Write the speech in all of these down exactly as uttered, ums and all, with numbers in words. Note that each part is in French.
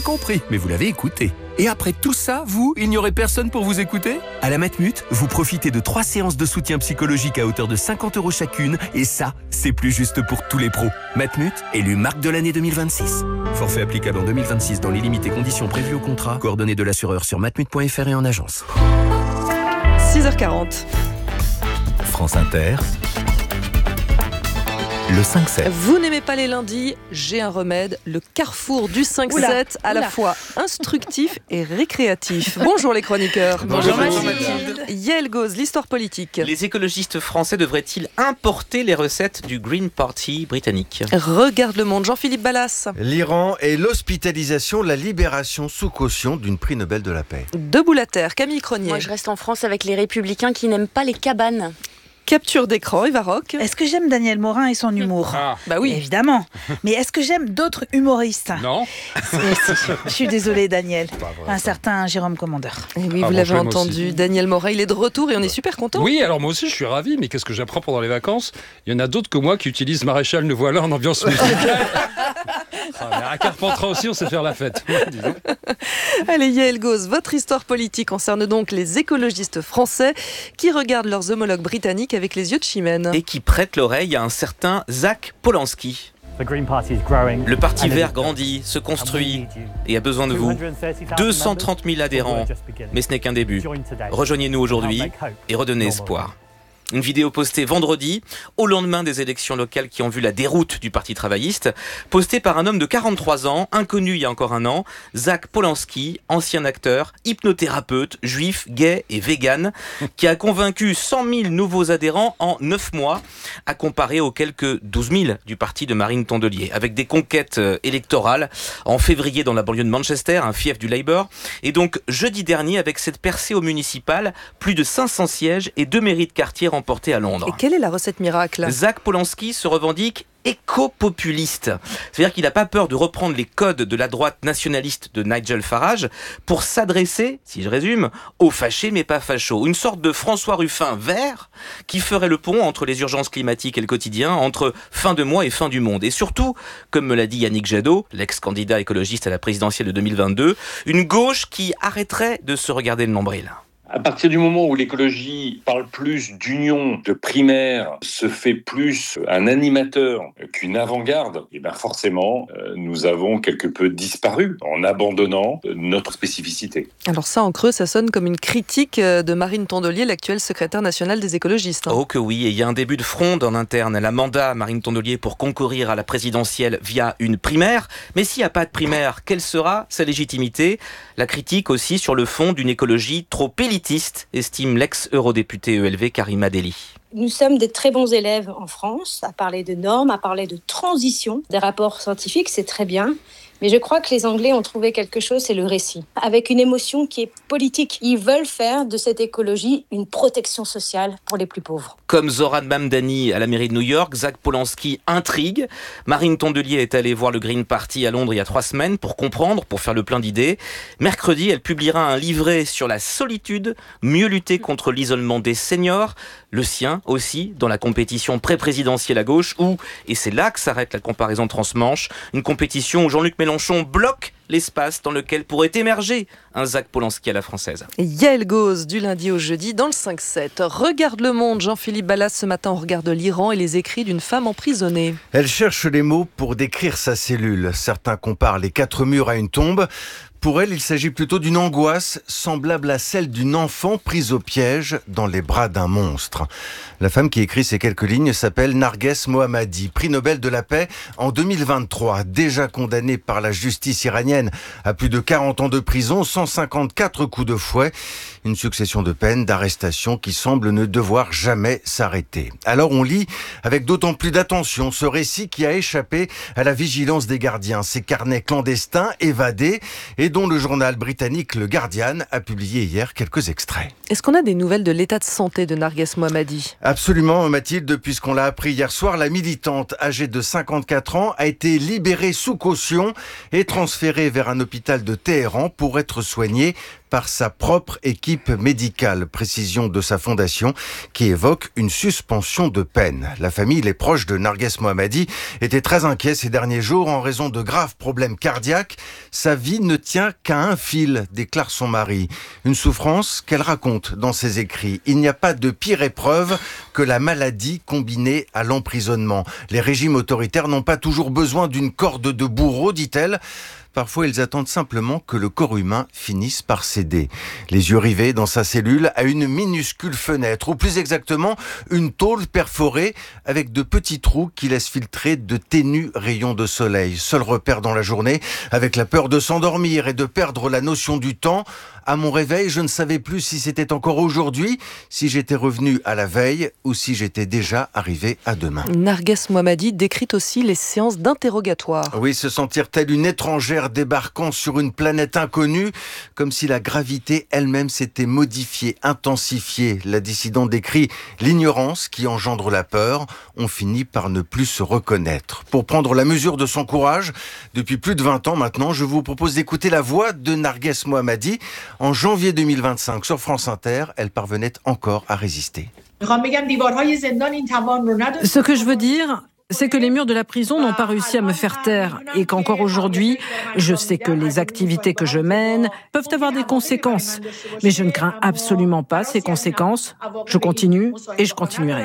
compris, mais vous l'avez écouté. Et après tout ça, vous, il n'y aurait personne pour vous écouter ? À la Matmut, vous profitez de trois séances de soutien psychologique à hauteur de cinquante euros chacune. Et ça, c'est plus juste pour tous les pros. Matmut, élu marque de l'année deux mille vingt-six. Forfait applicable en deux mille vingt-six dans les limites et conditions prévues au contrat. Coordonnées de l'assureur sur matmut point f r et en agence. six heures quarante. France Inter, le cinq sept. Vous n'aimez pas les lundis, j'ai un remède, le carrefour du cinq sept, à la fois instructif et récréatif. Bonjour les chroniqueurs. Bonjour, Bonjour Mathilde. Yael Gauz, l'histoire politique. Les écologistes français devraient-ils importer les recettes du Green Party britannique ? Regarde le monde, Jean-Philippe Ballas. L'Iran et l'hospitalisation, la libération sous caution d'une prix Nobel de la paix. Debout la terre, Camille Cronier. Moi je reste en France avec les républicains qui n'aiment pas les cabanes. Capture d'écran, Eva Rock. Est-ce que j'aime Daniel Morin et son humour ? Ah. Bah oui. Évidemment. Mais est-ce que j'aime d'autres humoristes ? Non. Si, si. Je suis désolée, Daniel. Un certain Jérôme Commandeur. Et oui, Ah vous bon, l'avez je l'aime entendu. aussi. Daniel Morin, il est de retour et on est super content. Oui, alors moi aussi je suis ravi, mais qu'est-ce que j'apprends pendant les vacances ? Il y en a d'autres que moi qui utilisent Maréchal Ne Voilà en ambiance musicale. Ah, mais à Carpentras aussi, on sait faire la fête. Disons. Allez, Yael Gauz, votre histoire politique concerne donc les écologistes français qui regardent leurs homologues britanniques avec les yeux de chimène. Et qui prête l'oreille à un certain Zach Polanski. Le Parti vert grandit, se construit et a besoin de vous. deux cent trente mille adhérents, mais ce n'est qu'un début. Rejoignez-nous aujourd'hui et redonnez espoir. Une vidéo postée vendredi, au lendemain des élections locales qui ont vu la déroute du Parti travailliste, postée par un homme de quarante-trois ans, inconnu il y a encore un an, Zach Polanski, ancien acteur, hypnothérapeute, juif, gay et vegan, qui a convaincu cent mille nouveaux adhérents en neuf mois, à comparer aux quelques douze mille du parti de Marine Tondelier, avec des conquêtes électorales en février dans la banlieue de Manchester, un fief du Labour, et donc jeudi dernier avec cette percée au municipal, plus de cinq cents sièges et deux mairies de quartier remporté à Londres. Et quelle est la recette miracle ? Zach Polanski se revendique éco-populiste. C'est-à-dire qu'il n'a pas peur de reprendre les codes de la droite nationaliste de Nigel Farage pour s'adresser, si je résume, aux fâchés mais pas fachos. Une sorte de François Ruffin vert qui ferait le pont entre les urgences climatiques et le quotidien, entre fin de mois et fin du monde. Et surtout, comme me l'a dit Yannick Jadot, l'ex-candidat écologiste à la présidentielle de deux mille vingt-deux, une gauche qui arrêterait de se regarder le nombril. À partir du moment où l'écologie parle plus d'union, de primaire, se fait plus un animateur qu'une avant-garde, et bien forcément, euh, nous avons quelque peu disparu en abandonnant notre spécificité. Alors ça, en creux, ça sonne comme une critique de Marine Tondelier, l'actuelle secrétaire nationale des écologistes. Oh que oui, et il y a un début de fronde en interne. Elle a mandat Marine Tondelier pour concourir à la présidentielle via une primaire. Mais s'il n'y a pas de primaire, quelle sera sa légitimité ? La critique aussi sur le fond d'une écologie trop élitiste, estime l'ex-eurodéputée E L V Karima Delli. Nous sommes des très bons élèves en France, à parler de normes, à parler de transition. Des rapports scientifiques, c'est très bien. Mais je crois que les Anglais ont trouvé quelque chose, c'est le récit. Avec une émotion qui est politique. Ils veulent faire de cette écologie une protection sociale pour les plus pauvres. Comme Zoran Mamdani à la mairie de New York, Zach Polanski intrigue. Marine Tondelier est allée voir le Green Party à Londres il y a trois semaines pour comprendre, pour faire le plein d'idées. Mercredi, elle publiera un livret sur la solitude, mieux lutter contre l'isolement des seniors. Le sien aussi, dans la compétition pré-présidentielle à gauche, où, et c'est là que s'arrête la comparaison transmanche, une compétition où Jean-Luc Mélenchon bloque l'espace dans lequel pourrait émerger un Zach Polanski à la française. Et Yael Gauz, du lundi au jeudi, dans le cinq sept. Regarde le monde, Jean-Philippe Ballas, ce matin, on regarde l'Iran et les écrits d'une femme emprisonnée. Elle cherche les mots pour décrire sa cellule. Certains comparent les quatre murs à une tombe. Pour elle, il s'agit plutôt d'une angoisse semblable à celle d'une enfant prise au piège dans les bras d'un monstre. La femme qui écrit ces quelques lignes s'appelle Narges Mohammadi, prix Nobel de la paix en deux mille vingt-trois, déjà condamnée par la justice iranienne à plus de quarante ans de prison, cent cinquante-quatre coups de fouet, une succession de peines, d'arrestations qui semblent ne devoir jamais s'arrêter. Alors on lit avec d'autant plus d'attention ce récit qui a échappé à la vigilance des gardiens, ces carnets clandestins évadés et dont le journal britannique Le Guardian a publié hier quelques extraits. Est-ce qu'on a des nouvelles de l'état de santé de Narges Mohammadi ? Absolument, Mathilde, puisqu'on l'a appris hier soir, la militante âgée de cinquante-quatre ans a été libérée sous caution et transférée vers un hôpital de Téhéran pour être soignée soigné par sa propre équipe médicale. Précision de sa fondation qui évoque une suspension de peine. La famille, les proches de Narges Mohammadi étaient très inquiets ces derniers jours en raison de graves problèmes cardiaques. Sa vie ne tient qu'à un fil, déclare son mari. Une souffrance qu'elle raconte dans ses écrits. Il n'y a pas de pire épreuve que la maladie combinée à l'emprisonnement. Les régimes autoritaires n'ont pas toujours besoin d'une corde de bourreau, dit-elle. Parfois, ils attendent simplement que le corps humain finisse par céder. Les yeux rivés dans sa cellule à une minuscule fenêtre, ou plus exactement, une tôle perforée avec de petits trous qui laissent filtrer de ténus rayons de soleil. Seul repère dans la journée, avec la peur de s'endormir et de perdre la notion du temps. À mon réveil, je ne savais plus si c'était encore aujourd'hui, si j'étais revenu à la veille ou si j'étais déjà arrivé à demain. Narges Mohammadi décrit aussi les séances d'interrogatoire. Oui, se sentir telle une étrangère débarquant sur une planète inconnue, comme si la gravité elle-même s'était modifiée, intensifiée. La dissidente décrit l'ignorance qui engendre la peur. On finit par ne plus se reconnaître. Pour prendre la mesure de son courage, depuis plus de vingt ans maintenant, je vous propose d'écouter la voix de Narges Mohammadi. En janvier deux mille vingt-cinq, sur France Inter, elle parvenait encore à résister. Ce que je veux dire, c'est que les murs de la prison n'ont pas réussi à me faire taire et qu'encore aujourd'hui, je sais que les activités que je mène peuvent avoir des conséquences. Mais je ne crains absolument pas ces conséquences. Je continue et je continuerai.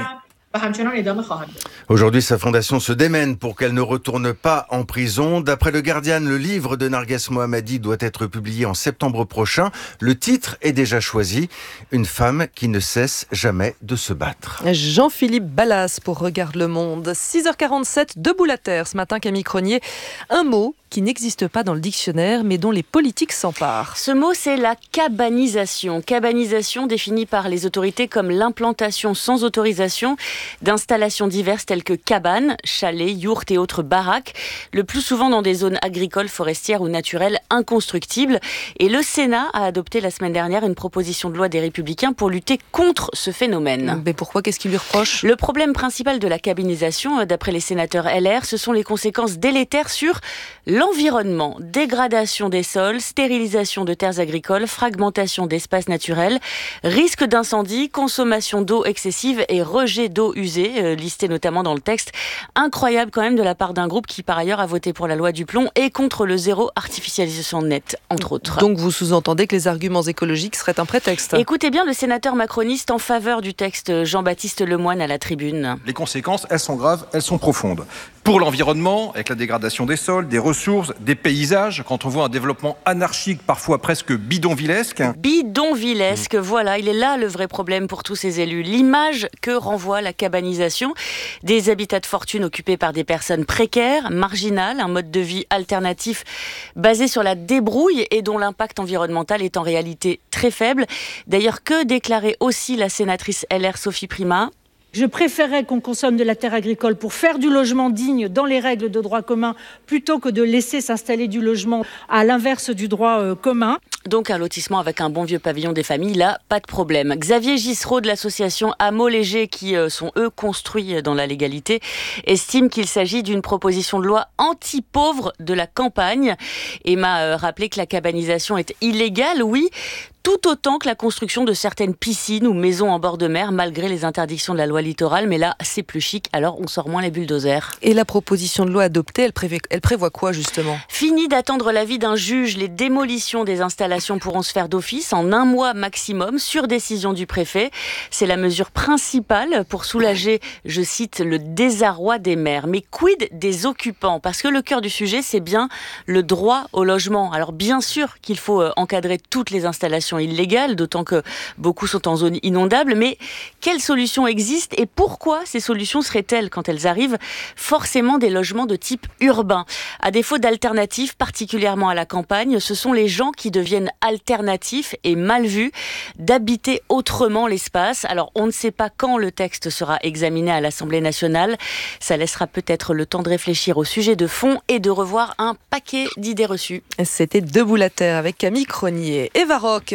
Aujourd'hui, sa fondation se démène pour qu'elle ne retourne pas en prison. D'après le Guardian, le livre de Narges Mohammadi doit être publié en septembre prochain. Le titre est déjà choisi. Une femme qui ne cesse jamais de se battre. Jean-Philippe Ballas pour Regarde le Monde. six heures quarante-sept, debout la terre. Ce matin, Camille Cronier, un mot qui n'existe pas dans le dictionnaire, mais dont les politiques s'emparent. Ce mot, c'est la cabanisation. Cabanisation définie par les autorités comme l'implantation sans autorisation d'installations diverses telles que cabanes, chalets, yourtes et autres baraques, le plus souvent dans des zones agricoles, forestières ou naturelles inconstructibles. Et le Sénat a adopté la semaine dernière une proposition de loi des Républicains pour lutter contre ce phénomène. Mais pourquoi? Qu'est-ce qu'il lui reproche? Le problème principal de la cabanisation, d'après les sénateurs L R, ce sont les conséquences délétères sur l'environnement, dégradation des sols, stérilisation de terres agricoles, fragmentation d'espaces naturels, risque d'incendie, consommation d'eau excessive et rejet d'eau usée, euh, listé notamment dans le texte. Incroyable quand même de la part d'un groupe qui par ailleurs a voté pour la loi du plomb et contre le zéro artificialisation nette, entre autres. Donc vous sous-entendez que les arguments écologiques seraient un prétexte? Écoutez bien le sénateur macroniste en faveur du texte, Jean-Baptiste Lemoyne à la tribune. Les conséquences, elles sont graves, elles sont profondes. Pour l'environnement, avec la dégradation des sols, des ressources, des paysages, quand on voit un développement anarchique, parfois presque bidonvillesque. Bidonvillesque, mmh. Voilà, il est là le vrai problème pour tous ces élus. L'image que renvoie la cabanisation, des habitats de fortune occupés par des personnes précaires, marginales, un mode de vie alternatif basé sur la débrouille et dont l'impact environnemental est en réalité très faible. D'ailleurs, que déclarait aussi la sénatrice L R Sophie Primas? Je préférerais qu'on consomme de la terre agricole pour faire du logement digne dans les règles de droit commun plutôt que de laisser s'installer du logement à l'inverse du droit euh, commun. Donc un lotissement avec un bon vieux pavillon des familles, là, pas de problème. Xavier Gissereau de l'association Hameaux Légers, qui euh, sont eux construits dans la légalité, estime qu'il s'agit d'une proposition de loi anti-pauvre de la campagne et m'a euh, rappelé que la cabanisation est illégale, oui, tout autant que la construction de certaines piscines ou maisons en bord de mer, malgré les interdictions de la loi littorale. Mais là, c'est plus chic, alors on sort moins les bulldozers. Et la proposition de loi adoptée, elle, prévoit, elle prévoit quoi, justement? Fini d'attendre l'avis d'un juge, les démolitions des installations pourront se faire d'office en un mois maximum, sur décision du préfet. C'est la mesure principale pour soulager, je cite, le désarroi des maires. Mais quid des occupants? Parce que le cœur du sujet, c'est bien le droit au logement. Alors bien sûr qu'il faut encadrer toutes les installations illégales, d'autant que beaucoup sont en zone inondable, mais quelles solutions existent et pourquoi ces solutions seraient-elles, quand elles arrivent, forcément des logements de type urbain? À défaut d'alternatives, particulièrement à la campagne, ce sont les gens qui deviennent alternatifs et mal vus d'habiter autrement l'espace. Alors on ne sait pas quand le texte sera examiné à l'Assemblée nationale, ça laissera peut-être le temps de réfléchir au sujet de fond et de revoir un paquet d'idées reçues. C'était Debout la terre avec Camille Cronier. Eva Rock.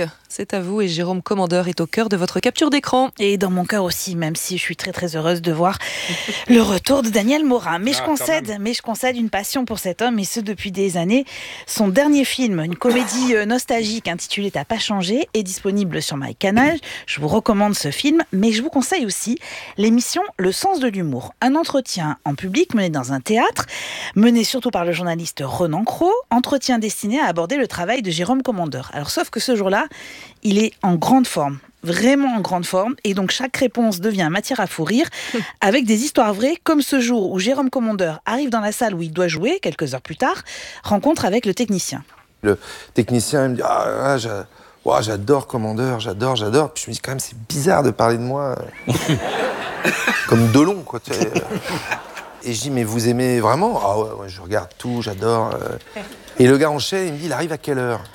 c'est à vous et Jérôme Commandeur est au cœur de votre capture d'écran. Et dans mon cœur aussi, même si je suis très très heureuse de voir le retour de Daniel Morin. Mais, ah, je concède, mais je concède une passion pour cet homme, et ce depuis des années. Son dernier film, une comédie nostalgique intitulée T'as pas changé, est disponible sur MyCanal. Je vous recommande ce film, mais je vous conseille aussi l'émission Le sens de l'humour. Un entretien en public mené dans un théâtre, mené surtout par le journaliste Renan Cros, entretien destiné à aborder le travail de Jérôme Commandeur. Alors sauf que ce jour-là, il est en grande forme, vraiment en grande forme, et donc chaque réponse devient matière à fou rire, avec des histoires vraies, comme ce jour où Jérôme Commandeur arrive dans la salle où il doit jouer, quelques heures plus tard, rencontre avec le technicien. Le technicien, il me dit « Ah, j'a... oh, j'adore Commandeur, j'adore, j'adore ». Puis je me dis quand même, c'est bizarre de parler de moi comme Delon, quoi. Tu sais. Et je dis, mais vous aimez vraiment? Ah ouais, ouais, je regarde tout, j'adore. Euh... Et le gars enchaîne, il me dit, il arrive à quelle heure?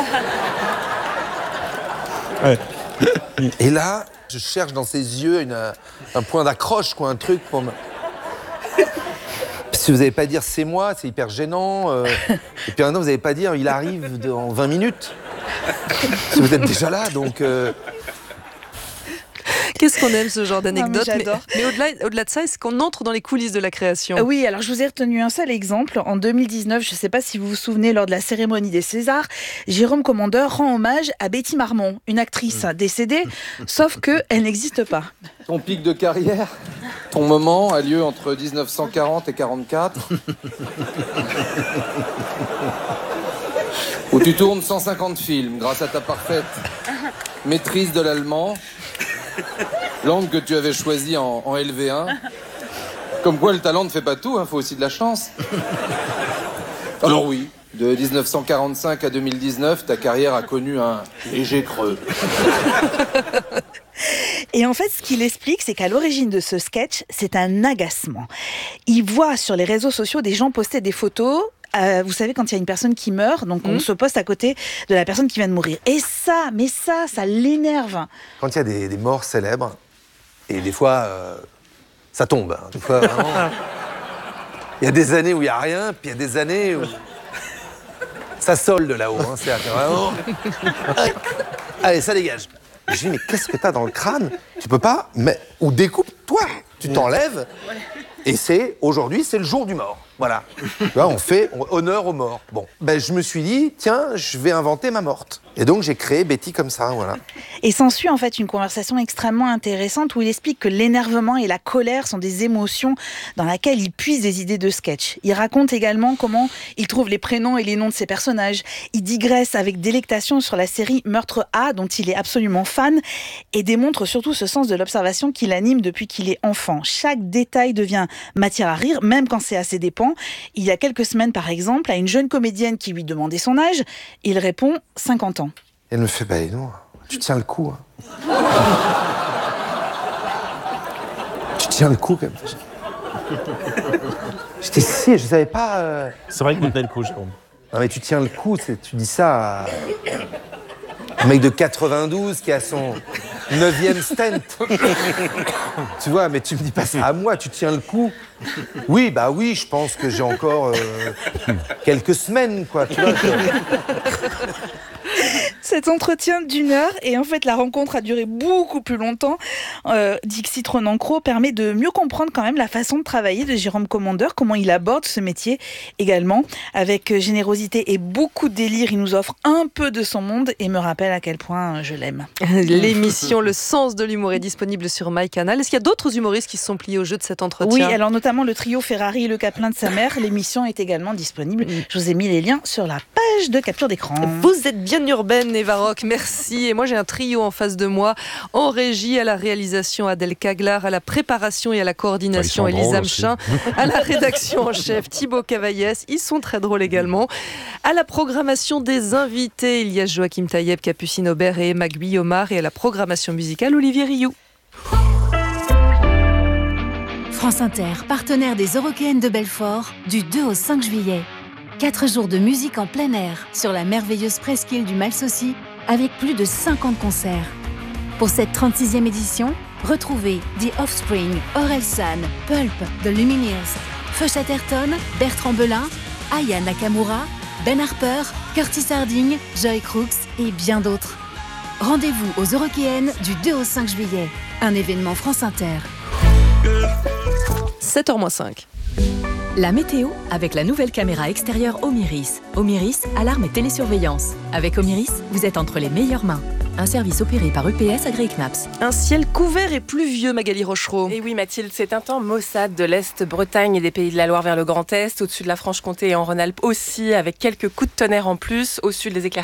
Ouais. Et là, je cherche dans ses yeux une, un point d'accroche, quoi, un truc pour me... Si vous n'allez pas dire c'est moi, c'est hyper gênant. Euh... Et puis maintenant, vous n'allez pas dire il arrive dans vingt minutes. Si vous êtes déjà là, donc... Euh... Qu'est-ce qu'on aime ce genre d'anecdote? Mais, mais, mais au-delà, au-delà de ça, est-ce qu'on entre dans les coulisses de la création? Oui, alors je vous ai retenu un seul exemple. En deux mille dix-neuf, je ne sais pas si vous vous souvenez, lors de la cérémonie des Césars, Jérôme Commandeur rend hommage à Betty Marmont, une actrice décédée, sauf qu'elle n'existe pas. Ton pic de carrière, ton moment a lieu entre dix-neuf cent quarante et quarante-quatre. Où tu tournes cent cinquante films grâce à ta parfaite maîtrise de l'allemand, langue que tu avais choisie en, en L V un. Comme quoi le talent ne fait pas tout, il faut aussi de la chance. Alors oui, de dix-neuf cent quarante-cinq à deux mille dix-neuf, ta carrière a connu un léger creux. Et en fait, ce qu'il explique, c'est qu'à l'origine de ce sketch, c'est un agacement. Il voit sur les réseaux sociaux des gens poster des photos. Euh, vous savez, quand il y a une personne qui meurt, donc on mmh. se poste à côté de la personne qui vient de mourir. Et ça, mais ça, ça l'énerve. Quand il y a des, des morts célèbres, et des fois, euh, ça tombe. Hein. Des fois, vraiment, il y a des années où il n'y a rien, puis il y a des années où ça solde là-haut. Hein. C'est vraiment... Allez, ça dégage. Je dis, mais qu'est-ce que t'as dans le crâne? Tu peux pas, mais... Ou découpe-toi, tu t'enlèves, et c'est, aujourd'hui, c'est le jour du mort. Voilà. Là, on fait honneur aux morts. Bon, ben, je me suis dit, tiens, je vais inventer ma morte. Et donc, j'ai créé Betty comme ça, voilà. Et s'ensuit, en fait, une conversation extrêmement intéressante où il explique que l'énervement et la colère sont des émotions dans lesquelles il puise des idées de sketch. Il raconte également comment il trouve les prénoms et les noms de ses personnages. Il digresse avec délectation sur la série Meurtre A, dont il est absolument fan, et démontre surtout ce sens de l'observation qui l'anime depuis qu'il est enfant. Chaque détail devient matière à rire, même quand c'est à ses dépens. Il y a quelques semaines, par exemple, à une jeune comédienne qui lui demandait son âge, il répond cinquante ans. Elle me fait, bah non, tu tiens le coup. Hein. Tu tiens le coup, quand même. J'étais si, je savais pas... Euh... C'est vrai que vous tenez le coup, Jérôme. Non, mais tu tiens le coup, tu dis ça à un mec de quatre-vingt-douze qui a son neuvième stent. Tu vois, mais tu me dis pas ça à moi, tu tiens le coup. Oui, bah oui, je pense que j'ai encore euh, quelques semaines, quoi, tu vois. Cet entretien d'une heure, et en fait la rencontre a duré beaucoup plus longtemps, euh, Dixit Renan Cros permet de mieux comprendre quand même la façon de travailler de Jérôme Commandeur, comment il aborde ce métier également. Avec générosité et beaucoup de délire, il nous offre un peu de son monde et me rappelle à quel point je l'aime. L'émission Le Sens de l'Humour est disponible sur MyCanal. Est-ce qu'il y a d'autres humoristes qui se sont pliés au jeu de cet entretien? Oui, alors notamment le trio Ferrari et le Caplin de sa mère. L'émission est également disponible. Je vous ai mis les liens sur la page de capture d'écran. Vous êtes bien urbaine, Eva Rock, merci. Et moi, j'ai un trio en face de moi. En régie, à la réalisation, Adèle Caglar, à la préparation et à la coordination, Elisa Mchin, à la rédaction en chef, Thibaut Cavaillès. Ils sont très drôles également. À la programmation des invités, il y a Joachim Taïeb, Capucine Aubert et Emma Guillaumard. Et à la programmation musicale, Olivier Rioux. France Inter, partenaire des Eurockéennes de Belfort, du deux au cinq juillet. Quatre jours de musique en plein air sur la merveilleuse presqu'île du Malsaucy avec plus de cinquante concerts. Pour cette trente-sixième édition, retrouvez The Offspring, Orelsan, Pulp, The Lumineers, Feu Chatterton, Bertrand Belin, Aya Nakamura, Ben Harper, Curtis Harding, Joy Crooks et bien d'autres. Rendez-vous aux Eurockéennes du deux au cinq juillet. Un événement France Inter. sept heures moins cinq. La météo avec la nouvelle caméra extérieure Omiris. Omiris, alarme et télésurveillance. Avec Omiris, vous êtes entre les meilleures mains. Un service opéré par U P S agréé C N A P S. Un ciel couvert et pluvieux, Magali Rochereau. Et oui, Mathilde, c'est un temps maussade de l'Est, Bretagne et des Pays de la Loire vers le Grand Est, au-dessus de la Franche-Comté et en Rhône-Alpes aussi, avec quelques coups de tonnerre en plus. Au sud, les éclaircies